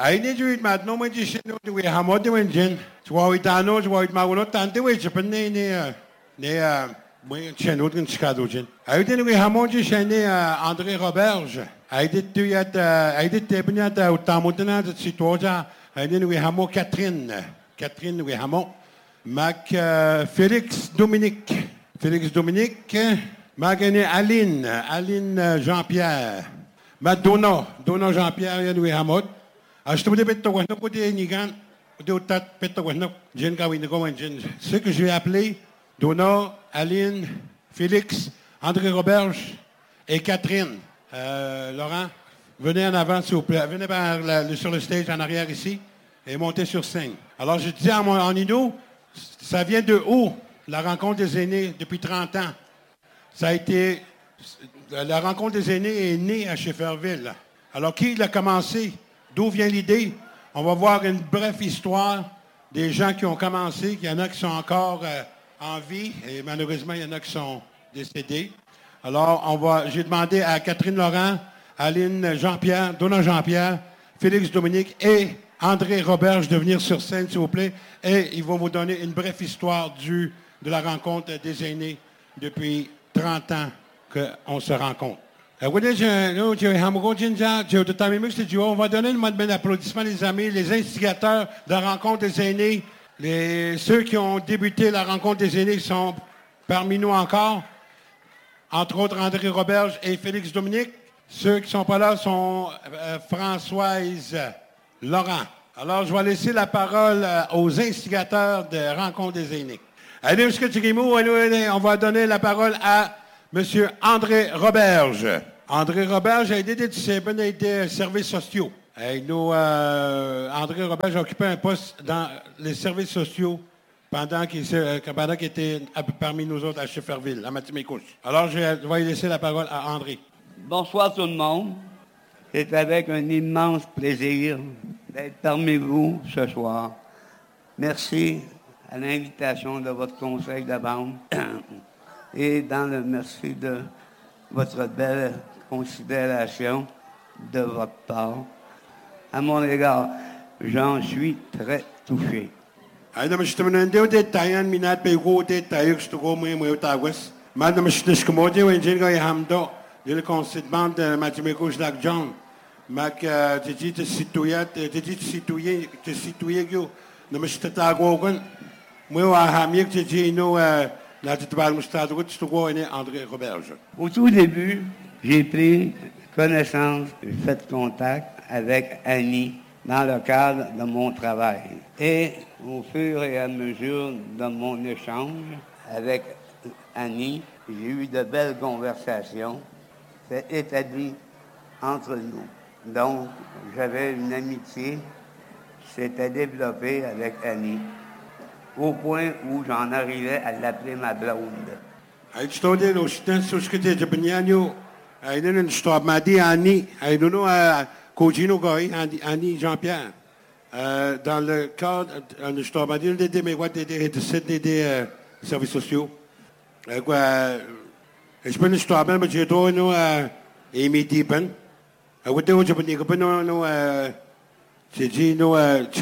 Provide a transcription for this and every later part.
Ay ni juit mat no man jishin no we hamod wen jin. Jwa itano jwa itmagulo tante we Japan ne moi chenot gun skado jin. Ay den we hamod jishin ne André Roberge. Ay dit tu yat ay dit tebnyat utamutna de sitoja. Ay den we hamod Catherine we hamod. Mac Félix Dominique. Magane Aline Jean-Pierre. Madonna Jean-Pierre yan we hamod. Acheter des bêtes de côté Nigan, de tas bêtes de Jen Kawinago et Jen. Ceux que je vais appeler Donna, Aline, Félix, André Roberge et Catherine. Laurent, venez en avant s'il vous plaît. Venez sur le stage en arrière ici et montez sur scène. Alors je dis en Ido, ça vient de haut, la rencontre des aînés depuis 30 ans. Ça a été, la rencontre des aînés est née à Schefferville. Alors qui l'a commencé? D'où vient l'idée? On va voir une brève histoire des gens qui ont commencé. Il y en a qui sont encore en vie et malheureusement, il y en a qui sont décédés. Alors, j'ai demandé à Catherine Laurent, Aline Jean-Pierre, Donna Jean-Pierre, Félix Dominique et André Roberge de venir sur scène, s'il vous plaît. Et ils vont vous donner une brève histoire de la rencontre des aînés depuis 30 ans qu'on se rencontre. On va donner une bonne applaudissement, les amis, les instigateurs de la rencontre des aînés, ceux qui ont débuté la rencontre des aînés sont parmi nous encore, entre autres André Roberge et Félix Dominique. Ceux qui ne sont pas là sont Françoise Laurent. Alors, je vais laisser la parole aux instigateurs de la rencontre des aînés. Allez, on va donner la parole à M. André Roberge. André Roberge a été des services sociaux. André Roberge a occupé un poste dans les services sociaux pendant qu'il était parmi nous autres à Schefferville, à Mathieu-Mécouche. Alors, je vais laisser la parole à André. Bonsoir tout le monde. C'est avec un immense plaisir d'être parmi vous ce soir. Merci à l'invitation de votre conseil de bande et dans le merci de votre belle considération de votre part. À mon égard, j'en suis très touché. Le conseil de bande de Mathieu-Mécouche Lac John. Mac, tu dis citoyen, ne me suis pas moi, à Hamir, tu dis, nous, André Roberge. Au tout début, j'ai pris connaissance, j'ai fait contact avec Annie dans le cadre de mon travail. Et au fur et à mesure de mon échange avec Annie, j'ai eu de belles conversations. C'est établi entre nous. Donc, j'avais une amitié qui s'était développée avec Annie, au point où j'en arrivais à l'appeler ma blonde. Annie Jean-Pierre. Dans le cadre, des services sociaux. Je peux nous trouver, mais j'ai trouvé nous Amy Deepen. Je dit nous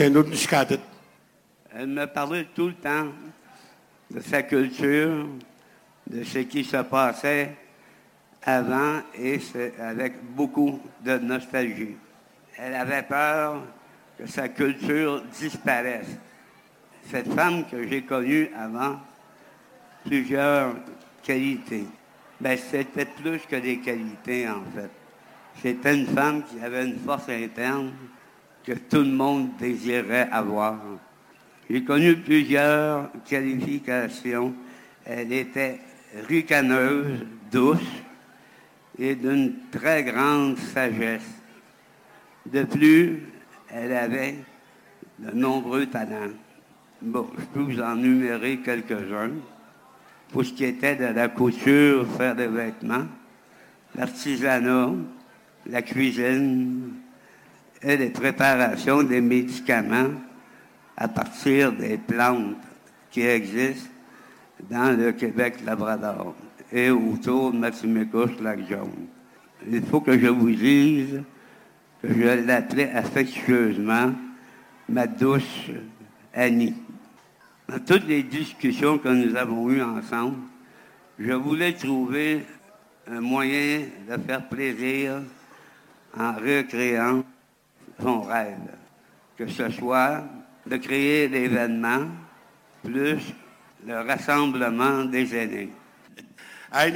Elle me parlait tout le temps de sa culture, de ce qui se passait avant et avec beaucoup de nostalgie. Elle avait peur que sa culture disparaisse. Cette femme que j'ai connue avant, plusieurs qualités. Mais c'était plus que des qualités, en fait. C'était une femme qui avait une force interne que tout le monde désirait avoir. J'ai connu plusieurs qualifications. Elle était ricaneuse, douce et d'une très grande sagesse. De plus, elle avait de nombreux talents. Bon, je peux vous en numérer quelques-uns. Pour ce qui était de la couture, faire des vêtements, l'artisanat, la cuisine et les préparations des médicaments à partir des plantes qui existent dans le Québec-Labrador et autour de Mathieu-Mécouche, Lac-Jaune. Il faut que je vous dise Je l'appelais affectueusement ma douce Annie. Dans toutes les discussions que nous avons eues ensemble, je voulais trouver un moyen de faire plaisir en recréant son rêve, que ce soit de créer l'événement plus le rassemblement des aînés. Ay,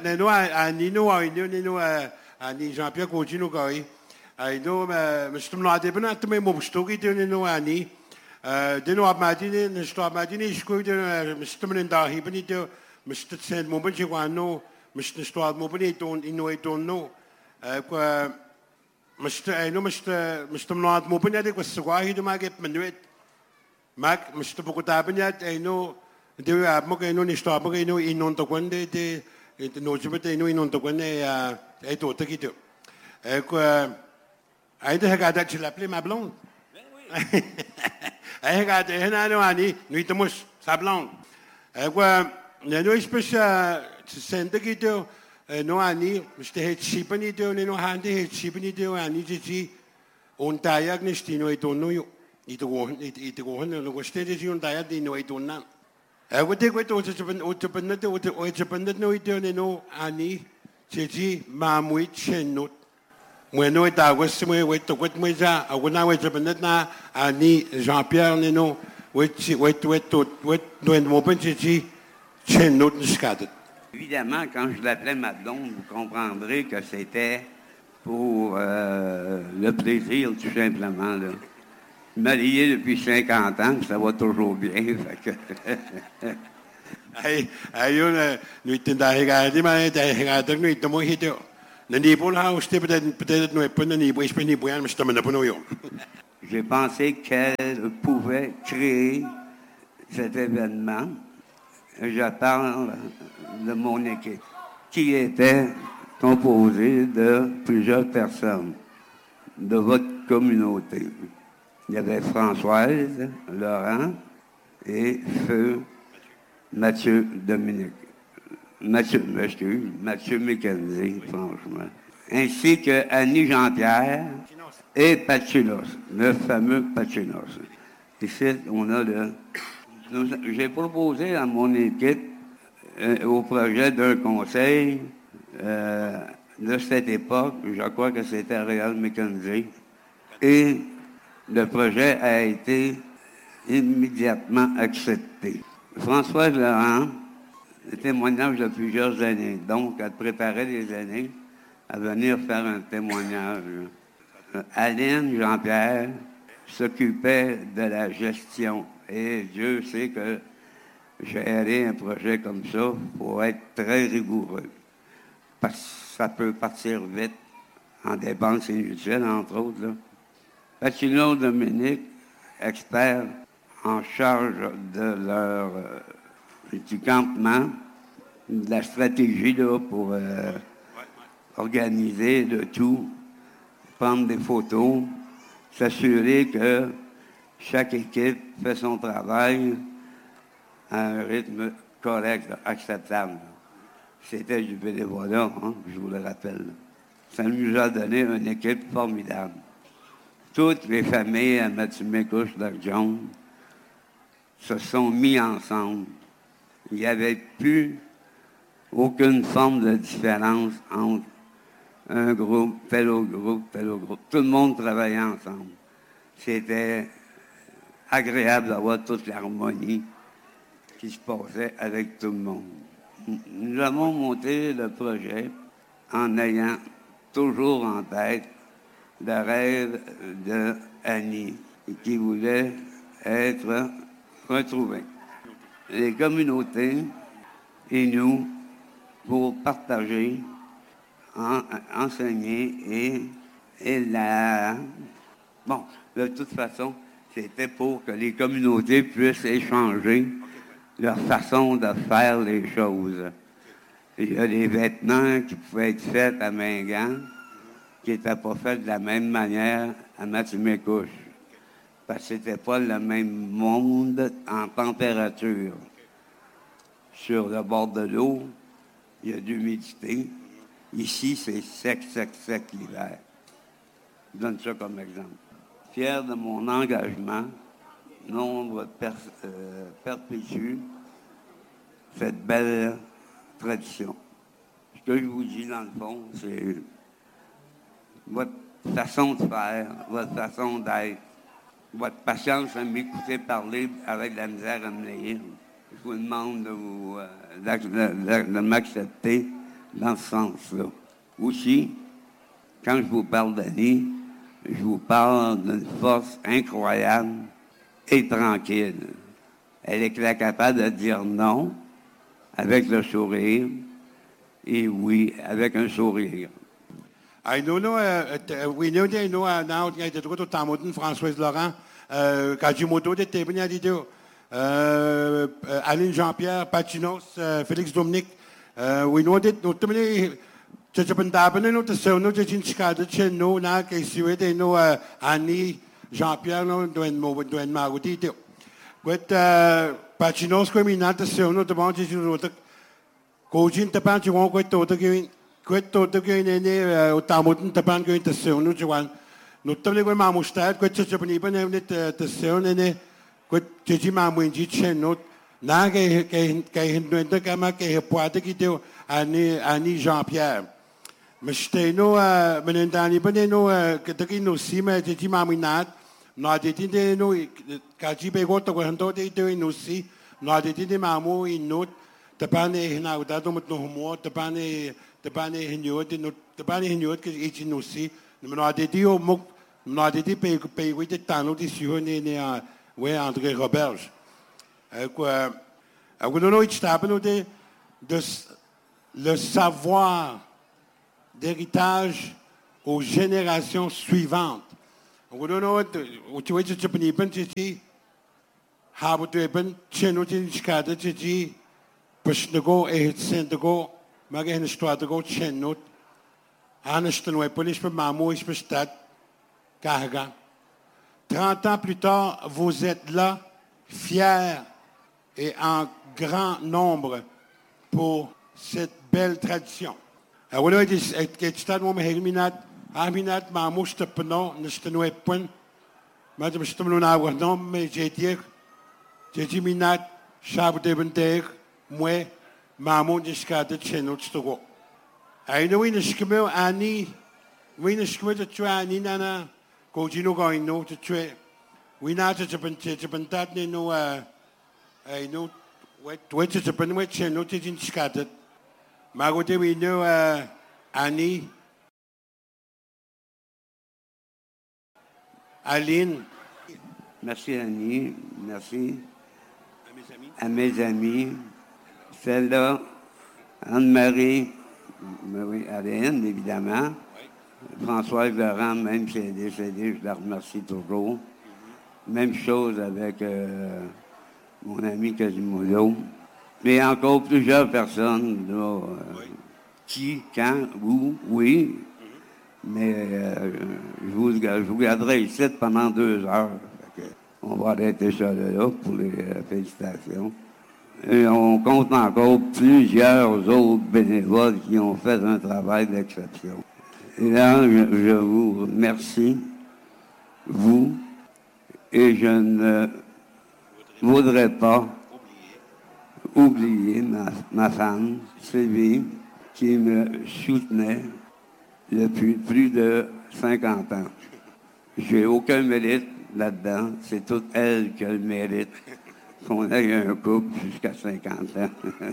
Ani Jean-Pierre Coutinho koi. Ay, Mr. Mlade, ben at may mobstoki Ani. Madini, school, Mr. Mendahi, Benito, Mr. Saint Moment, you want no, Mr. Stuart Mobini, don't know. Mr. Mlad Mobinadik was Swahi to Magget Manuet. Mac, Mr. Bokotabinet, I know. They were Mogano, Nistabogano, in on the one day, the Nojibate, in on the one day, I told take it. I got actually a play my blonde. I got a Henani, Nitamus, Sablon. No special send the kito, no Annie, Mr. Head Sheepanito, no handy head Sheepanito, and EG on Diagnostino, I don't know you. It go on and was stated you on Diadino, I don't know. I would take what was open no eternal no Annie, Gigi, Mam, which and not. When no it was way to what Meza, I would now open it now, Annie, Jean-Pierre Nino, which wait when open Gigi, Chen not scattered. Évidemment, quand je l'appelais ma blonde, vous comprendrez que c'était pour le plaisir, tout simplement. Là. Je me lié depuis 50 ans, ça va toujours bien. Ayun, nuitindahigaadi man dahigadag nuitamo hito. Nanibol house te peut-être nous pas nanibol je peux ni boyan mais je t'amène pas nous. J'ai pensé qu'elle pouvait créer cet événement. Je parle de mon équipe, qui était composée de plusieurs personnes de votre communauté. Il y avait Françoise, Laurent et Feu Mathieu Dominique. Mathieu Mécanique, franchement. Ainsi que Annie Jean-Pierre et Pachinos, le fameux Pachinos. Ici, on a j'ai proposé à mon équipe au projet d'un conseil de cette époque, je crois que c'était Réal Mécanique, et le projet a été immédiatement accepté. Françoise Laurent, le témoignage de plusieurs années. Donc, elle préparait des années à venir faire un témoignage. Aline Jean-Pierre s'occupait de la gestion. Et Dieu sait que gérer un projet comme ça, il faut être très rigoureux. Parce que ça peut partir vite en dépenses inutiles, entre autres. Là. Patino Dominique, expert en charge du campement, de la stratégie là, pour organiser le tout, prendre des photos, s'assurer que chaque équipe fait son travail à un rythme correct, acceptable. C'était du bénévolat, hein, je vous le rappelle. Ça nous a donné une équipe formidable. Toutes les familles à Mathieu-Mécouche-Darjon se sont mis ensemble. Il n'y avait plus aucune forme de différence entre un groupe, tel autre groupe, tel autre groupe. Tout le monde travaillait ensemble. C'était agréable d'avoir toute l'harmonie qui se passait avec tout le monde. Nous avons monté le projet en ayant toujours en tête le rêve de Annie, qui voulait être retrouvée. Les communautés et nous, pour partager, enseigner et la... Bon, de toute façon, c'était pour que les communautés puissent échanger leur façon de faire les choses. Il y a des vêtements qui pouvaient être faits à Mingan, qui n'étaient pas faits de la même manière à Mathieu-Mécouche. Parce que ce n'était pas le même monde en température. Sur le bord de l'eau, il y a de l'humidité. Ici, c'est sec l'hiver. Je donne ça comme exemple. Fier de mon engagement, nombre perpétue cette belle tradition. Ce que je vous dis, dans le fond, c'est votre façon de faire, votre façon d'être, votre patience à m'écouter parler avec la misère à me lire. Je vous demande de m'accepter dans ce sens-là. Aussi, quand je vous parle d'Annie, je vous parle d'une force incroyable et tranquille. Elle est capable de dire non avec le sourire et oui avec un sourire. Ay, no, we know they know now, ngay te tuko tamotin Françoise Laurent, Kajimoto de Tebnia Didio, Aline Jean-Pierre, Pachinos, Félix Dominique, we know that, no, tumini, Chachapantabane, no, the Sono, Chachинchka, no, na, Kasiwe, they know Annie, Jean-Pierre, no, doen Maruti, with Pachinos, Queminata, Sono, the Bounty, Cojin, the Panchi won't quit to the giving. Kwet to gene o tamoten tapan goin te seun no jwan no tole go ma mustat kwet chapani ban ne te seun ne kwet jeji ma muinji chen no na ke hindu enta kama ke poate ki te ani Jean-Pierre meste no menendani ban no ke te no sima jeji ma muinat no de tinde no kaji be go to go hando de no si no de tinde ma mu inut tapane hina udado mut no humo tapane hinjot no tapane hinjot ke ichi no si no de dio mok no de pe we de tano di sio ne we André Roberge quoi no ich tapen de le savoir d'héritage aux générations suivantes no tu weet je pani ben ti habu de ben cheno tin skade ti Pusnego Sendego, Magain Stradago, Chenot, Aniston Wepolish, Mamou, Stade, Carga. 30 ans plus tard, vous êtes là, fiers et en grand nombre pour cette belle tradition. Alors, il dit, Stade, mon Helminat, Aminat, Mamou, Stepno, Nistonwepon, Madame Stomluna, non, mais j'ai dit, Minat, Chab de Bender, moi, maman jusqu'à de chez nous, tu vois. Aïe, nous, il est Annie, oui, il est tu as Annie, nana, quand tu nous gagnes, nous, tu es. Oui, n'a tu peux pas, nous, aïe, nous, ouais, tu peux pas, chez nous, tu es jusqu'à de. Maroté, oui, nous, Annie, Aline. Merci, Annie, merci à mes amis. Celle-là, Anne-Marie, Aline, évidemment. Françoise Laurent, même si elle est décédée, je la remercie toujours. Même chose avec mon ami Quasimodo. Mais encore plusieurs personnes, là, qui, quand, où, oui. Mais je vous garderai ici pendant 2 heures. On va arrêter ça là pour les félicitations. Et on compte encore plusieurs autres bénévoles qui ont fait un travail d'exception. Et là, je vous remercie, vous, et je ne voudrais pas oublier ma femme, Sylvie, qui me soutenait depuis plus de 50 ans. J'ai aucun mérite là-dedans, c'est toute elle qui a le mérite. Qu'on ait un couple jusqu'à 50 ans.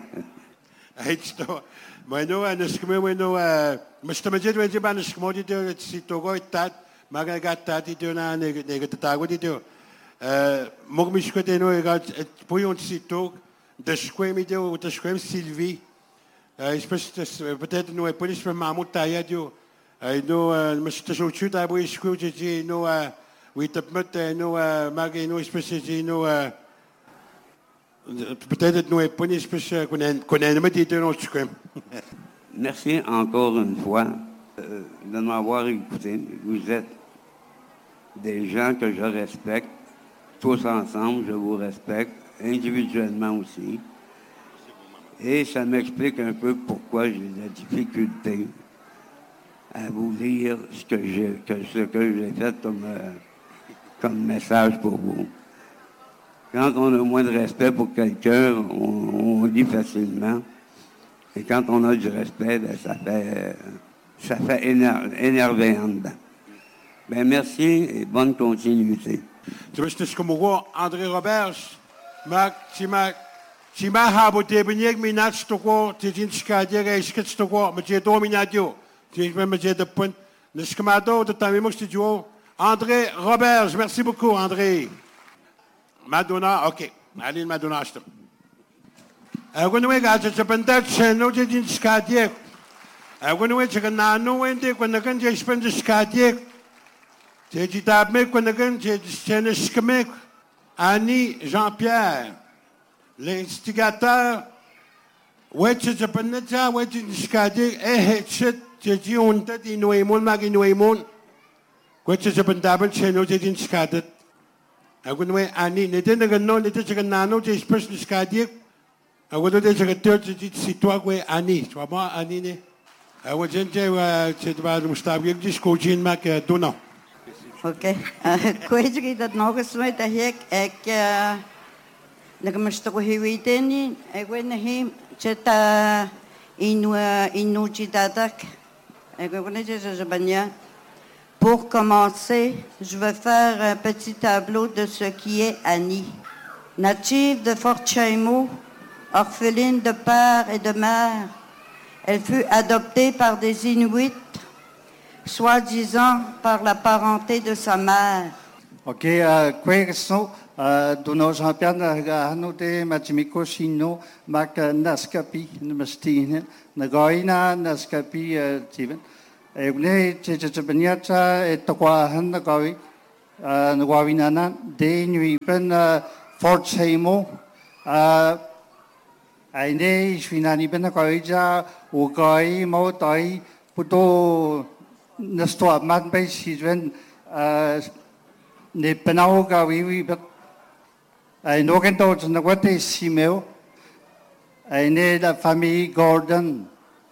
Bueno, mas também já doente para nos como de se tocou tat, magagatat de na negatago de mog me escuta no põe onde se toca, descoeme deu, descoeme Sylvie, peut-être não é por isso mamu taia deu, no mas te sou chuta boa escuta de no we te met no magay no espécie no peut-être nous est pas spécial qu'on a dit de Merci encore une fois de m'avoir écouté. Vous êtes des gens que je respecte. Tous ensemble, je vous respecte, individuellement aussi. Et ça m'explique un peu pourquoi j'ai de la difficulté à vous lire ce que j'ai fait comme message pour vous. Quand on a moins de respect pour quelqu'un, on lit facilement. Et quand on a du respect, ben, ça fait énerver en dedans. Ben, merci et bonne continuité. Tu vois, c'est comme moi, André Roberge, tu m'as haboté, ben, mais n'a pas quoi, tu es une chicadière, et je sais quoi, mais tu es dominadio. Tu es même de point. Ne sais pas de ta mémoire, je te dis, André Roberge, merci beaucoup, André. Madonna, ok. Allez, Madonna, je te. When we got to Pentat, no didn't scadiek. When we took a nano when they when the gun they spend the scadiek. J'ai tab make when the gun j'ai schemick. Annie Jean-Pierre, l'instigateur. Ouais, tu te penata, ouais, tu scadiek. Shit, j'ai dit on t'a dit noémon, maginoémon. Quoi, tu te pentabel, c'est no didn't scadet. When we Annie, n'était pas non, n'était pas nano, j'ai spent the scadiek. Agora deixa que teu te situa com Ani, tu vois Ani né. Agora gente te vai mostrar que discutir mas que tu não. Okay. Coisa que dat nog eens met dat ik na moest toch hiwiteni, ik weet niet cheta inu chitatak. Ik weet niet je banya. Pour commencer, je vais faire un petit tableau de ce qui est Annie. Native de Fort Chaymo, orpheline de père et de mère, elle fut adoptée par des Inuits, soi-disant par la parenté de sa mère. Ok, questo dono Jean-Pierre Nagano de Machimiko Shino Mac Naskapi Namastine Nagoina Naskapi Steven. Egne Chechapaniata et Tokwahan Nagawi Nagawinana de Nuipen Fort Chaymo. Ai nei finani bena koija o koi mo toi puto na sto man bai si ven ne penao ka wi bet ai no kan to na wate simeo ai ne la famille Gordon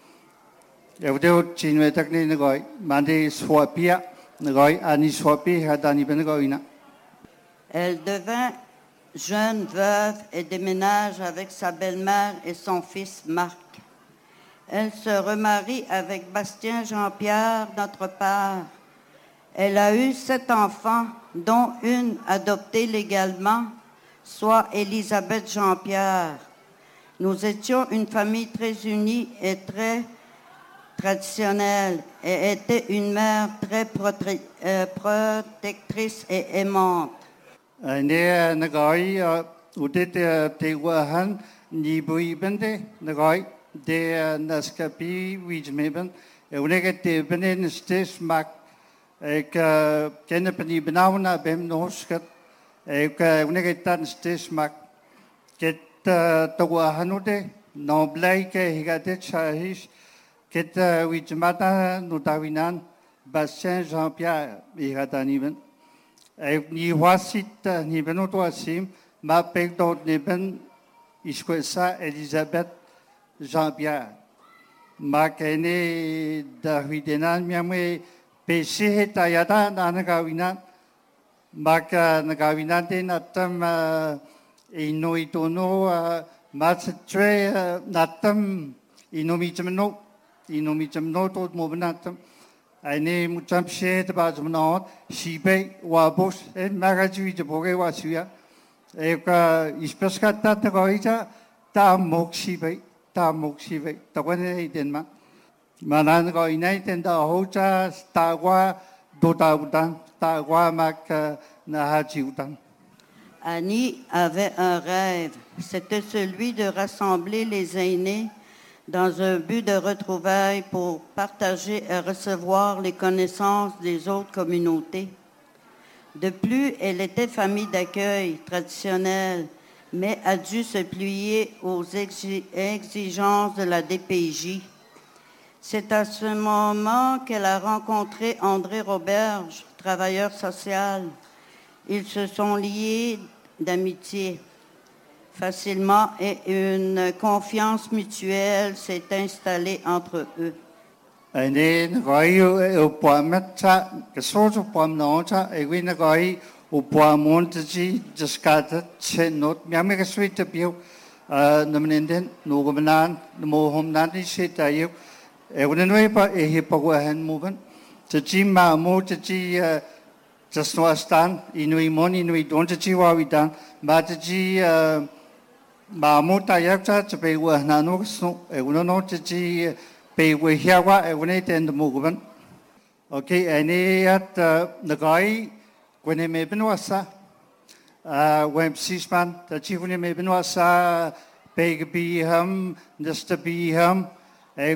e vdeo chinwe tak ne goi mande swapia ne goi ani swapi hadani bena goina. Elle devint jeune veuve et déménage avec sa belle-mère et son fils Marc. Elle se remarie avec Bastien Jean-Pierre, notre père. Elle a eu 7 enfants, dont une adoptée légalement, soit Élisabeth Jean-Pierre. Nous étions une famille très unie et très traditionnelle et était une mère très protectrice et aimante. Ne nagoi udet te wahan ni bui bende nagoi de naskapi wijmeben unege te benen stes mak ek kenne pani benauna bem noskat ek unege tan stes mak ket to wahan ude no blai ke higate chahish ket wijmata nutawinan Bastien Jean-Pierre higatani ben. Ni wasit ni benot wasim ma pekdot ni ben iskwesa Elisabeth Jean-Pierre ma kene Davidenan miame pesi tayata nanagawinan ma ka nagawinan din atam inoitono mattre natam inomitamno tot mo benatam. Aine mutam shet bazmnot sibe wabos en magazui de boge wasuya eka ispeskatta goija ta moksibe tawene denma manan go inaiten da hoja tawa dotaudan tawa mak nahajiudan. Annie avait un rêve, c'était celui de rassembler les aînés dans un but de retrouvailles pour partager et recevoir les connaissances des autres communautés. De plus, elle était famille d'accueil traditionnelle, mais a dû se plier aux exigences de la DPJ. C'est à ce moment qu'elle a rencontré André Roberge, travailleur social. Ils se sont liés d'amitié facilement et une confiance mutuelle s'est installée entre eux. Ane nagoi upuamata kasoto puamnota ewi nagoi upuamontaji jaskata chenot miame kaswita piu namnenden nugumanan mohomnan isetayu ewnenwe pa ehipaguahan muban taji mamu taji jasnoastan inui mon inui don taji wawidan ma taji mamu tayakta tapewa nanokasno ewnono taji pe we hiawa e wene ten de muguban okay ane at nagai wene me benwasa wem sisman da chi wene me benwasa pe bi ham just be ham e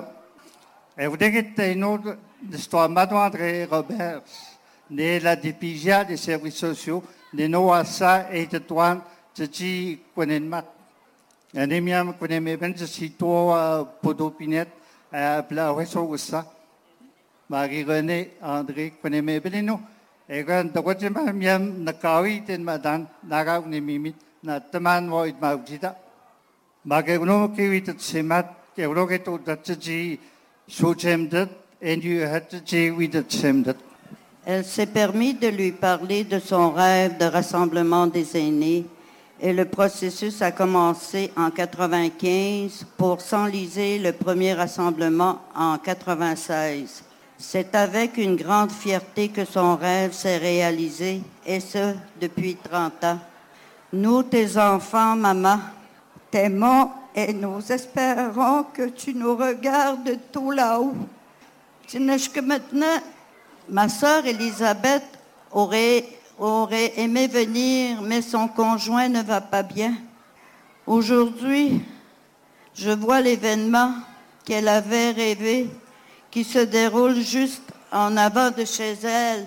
wene no de sto madre Robert ne la dipija des services sociaux de no asa et de toan chi wene mat ane miam wene me ben si to podopinet pla weso usa magi gane André kone me belino egan dogoje ma miam nakawi ten madan naga ni mimit na taman void maujida magi no kiwit semat keuroge to datji sochemdet and you had to ji with the semdet. Elle s'est permis de lui parler de son rêve de rassemblement des aînés. Et le processus a commencé en 1995 pour s'enliser le premier rassemblement en 1996. C'est avec une grande fierté que son rêve s'est réalisé, et ce, depuis 30 ans. Nous, tes enfants, maman, t'aimons et nous espérons que tu nous regardes tout là-haut. Que maintenant, ma sœur Elisabeth aurait aimé venir, mais son conjoint ne va pas bien. Aujourd'hui, je vois l'événement qu'elle avait rêvé, qui se déroule juste en avant de chez elle.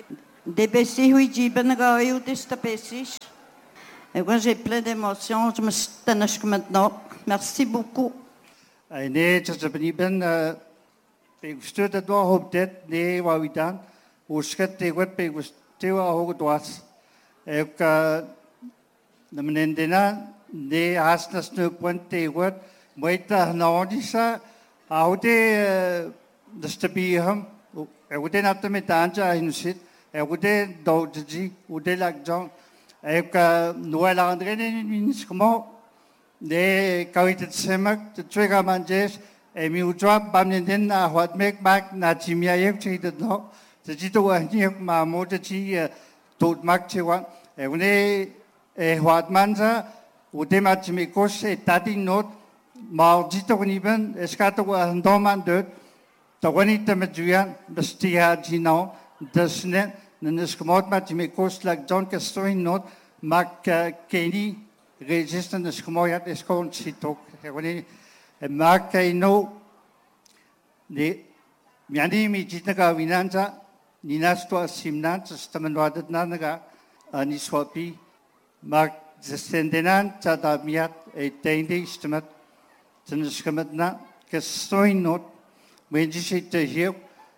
Et moi, j'ai plein d'émotions. Je me suis tannée maintenant. Merci beaucoup. Nee, het is ik stuur het door op dit, nee, waar we dan, hoe schat ik wat bij Tewa hoog was. Ik de menendena de hasnas nu punt tewa moita naodisa aude de stapiham aude natte metanja insit aude doji aude lagjon ik noela andrene minis como de kawit semak de twega manjes mi utrap bamnenden na wat mek bak na chimia yek chid no de jito anyek ma mo de chi tot mak chewa une wat manza ude machimikos tadi not maar jito niben eskato ndoman de tawani tamajuan bestia jino desne nes kemot machimikos lak John Castoin not mak keni resistance kemoyat eskon sitok une mak no de miani mi jitnaga winanza Ninasto simnan stamanwadat nanaga ani swapi mak zesendenan tadamiat eteinde istamat tnskamatna kestoin not wenjishit hiu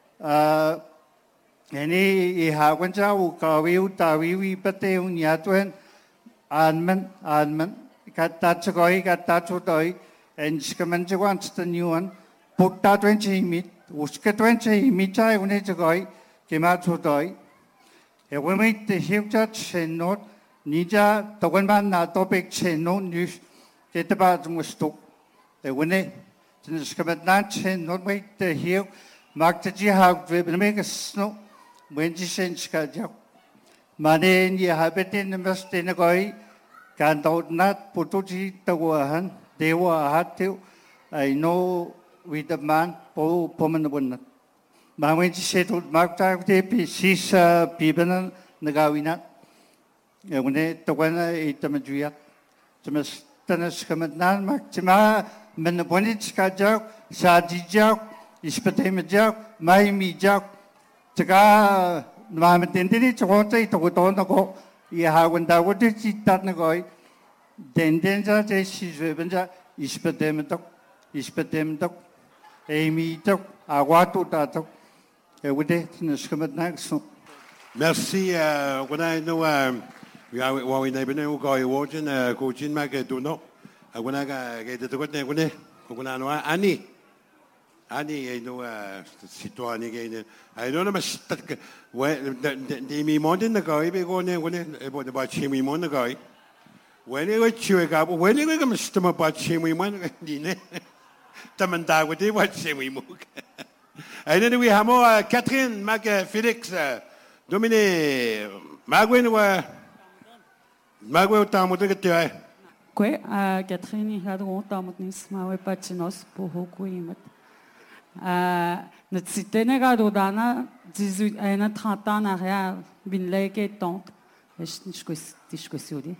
ani ihawanja ukawiu tawiwi pate unyatwen anman katatchagoi katatchutoi en skamanjwan stanyuan putta 20 mit uska 20 mitai unechagoi Kematudoi, a women the Hilja Chenot, Nija, the one man not topic Chenot news, get about Musto. The winner, the Skamatnan Chenot wait the hill, mark the Jihab, will make a snow, when she sends Kajak. Money in your habit in the Mustangoi, can't out not Putuji the Wahan, they were hard to, I know with the man, Po Poman. Mawin settled Markta de Sis Pibana Nagawina. When the one ate the Madria. The Mastanas Kamatnan Maktima, Menabonit Skajak, Sadijak, Ispatema Mai Mi Jak, Taka Mamatendini to water to go on the go. Ya when that would eat that Nagoi. Then Denza, she's Revenja, Ispatem Amy took Awatu Tato. Merci. On a nous on a bien au gars Wojin coaching Magaduno. On a gagné de côté on a Annie. Ani, no, situani kayo. Ano na mas, di mi mo din na kayo, bego na, ebo na ba chimi mo na kayo. When you chew up, when you come stomach about chimney one, Tamandago, they watch chimney mook. And then we have more Catherine, Mac Felix, Domine, Magwin were Magwell Town would get to Que Catherine had water nis mawe pachinos pohukuimet. Notre cité Dodana, 18 et 30 ans en arrière, bin leke tante, et je suis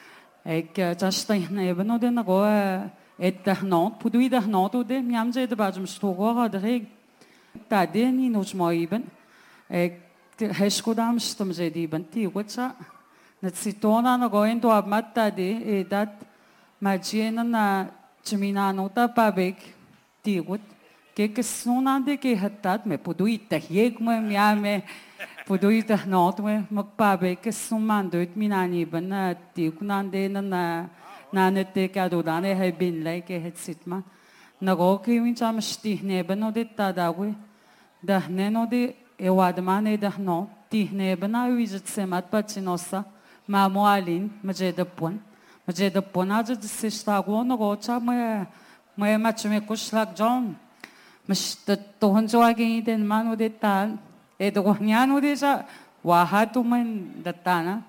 Ik zastijn hebben nog de nagoe et dahnot, pudui dahnot ode, miamje de bajum stogo de tade ni nog mooi ben. Ik heskodam stomje die ben ti wetsa. Net sitona nagoe into abmat tade dat majena na chimina nota pabek ti wet. Kijk sona de ke hatat me pudui tahiek me miame. Pudui dahnot me magpabek suman doit minani ben ti kunande na nanete kadodane hay bin like het sitma. Nagoki wincham stihne benodit tadawe. Dahne nodi ewadmane dahno tihne bena wizet semat pachinosa mamualin majedapon. Majedapon aja disestago nagocha me machme kuslak jom. Mas tohon joagin den manodit tal. Edogoniano desa wahatu man datana.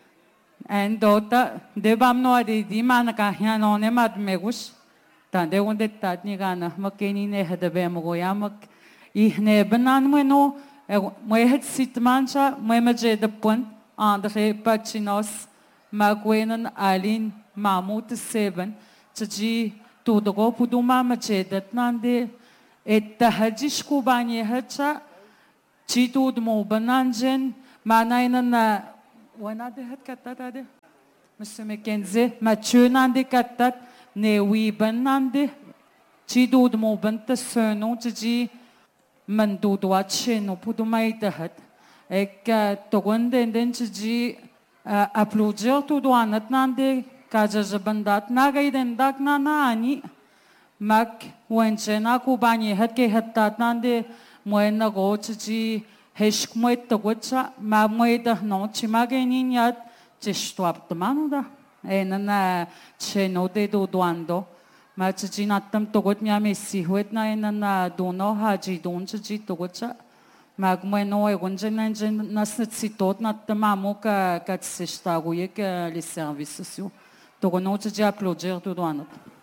And dota debam no adi di man kahya no ne mat megus. Tande unde tat ni gana makeni ne hadabe mogoya mak ihne banan mo no mo het sitmancha mo maje de pon andre pachinos magwenan alin mamut seven tji tudogo puduma maje datnande et tahajish kubani hacha Chitud mo bananjen manay na wana de hat katat ade Mr. Mackenzie Mathieu nande katat ne wi banande chidud mo banta sono tji mandu do acheno pudumay dahat ek togonde den tji applaudir to do anat nande kaja bandat nagay den dak na ani mak wenchena kubani hat ke hatat nande Moena gochi hesk moeta gocha ma moeda no chimageni yat chestwap tamanuda enana cheno de do duando ma chinatam togot nya messi huetna enana dono haji don chi togocha magmoeno egonjen nasnet sitot natamamu ka katsestago yek les services sociaux togono chi applaudir to duando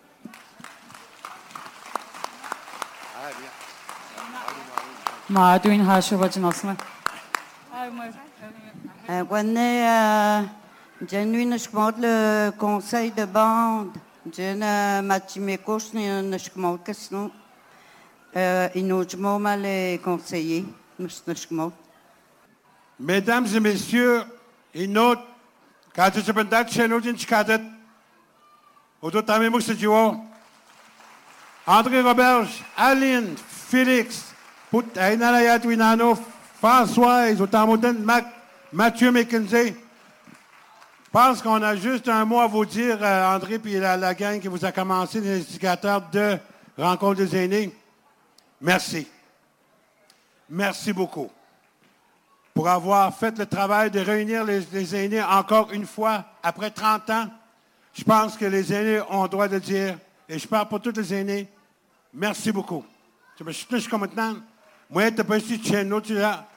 Ma doing hasho vajinosme. Genuine schmot le conseil de bande. Jena matimekos ne schmot kesno. Inojmo mal les conseillers. Schmot. Mesdames et messieurs, inot kaje sebendat chenojin chkadet. Odo tame musejo. André Roberge, Aline, Félix, Put Ainala Winano, François, Zotamoden, Mathieu Mackenzie. Je pense qu'on a juste un mot à vous dire, André, puis la gang qui vous a commencé, les indicateurs de Rencontre des aînés. Merci. Merci beaucoup pour avoir fait le travail de réunir les aînés encore une fois après 30 ans. Je pense que les aînés ont le droit de dire, et je parle pour tous les aînés, merci beaucoup. Je me suis comme maintenant. Moi, je ne sais pas si tu as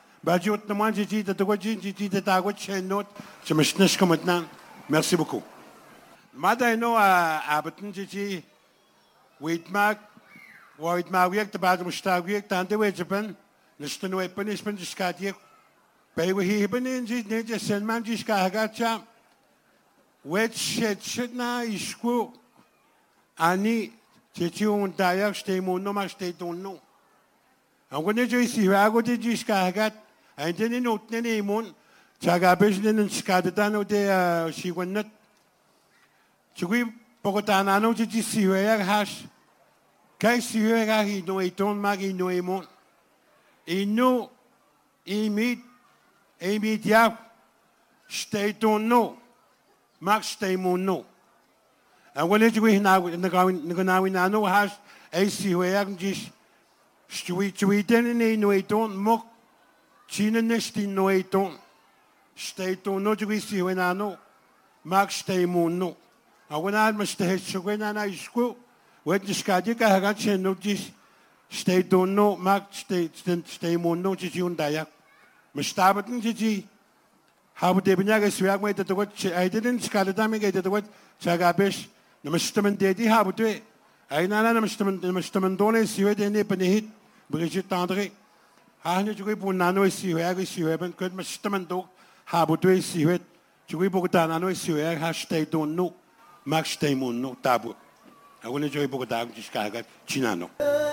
je me suis comme maintenant. Merci beaucoup. Madano a Abaton Gigi, Waitmark, Waitmark, the Bad Mustag, Tante Wajapan, the Stoneway Punishment, the Scottier, Pay with Heben in Nature, Saint Manjiska Hagacha, which should now is school. Ani, Chichu and Dayak, stay more, no much they don't know. And when you see Rago de Jiska, and then you know, Nenny Moon, Chagabis and Scadano de she went not. Chugui Pocotanano did you see where hash? Kai see where he know a ton maggie no a mon. He know he meet ya stay don't know. Max stay mon no. And when it's we now in the going now hash, I see where just Stui tenen nuiton mok chinen nestin nuiton. Steiton no jui si wenano. Mak stei munno. Awana masteh sugena na isku. Wet diskadi ka hagat chenu dis steiton no mak stei munno chiun dayak. Mustabaten chichi. How de binyaga swag mai to what I didn't skadami get to what chagabesh. Namastaman dedi how to it. I nana namastaman done si wet in hit. Brigitte André. Hane jui punano si wag si weben could mustaman do how to si wet. Jui bogotano si wag hashtag don't know. Max Tamun no tabu. I want to join Bogotá Chicago, Chinano.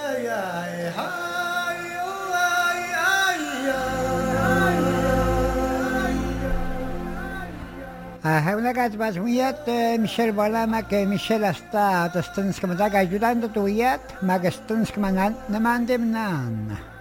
Una gazbas muyat Michel Bola mak Michel asta tastans kamadag ayudando tuyat magastans kamanan namandem nan.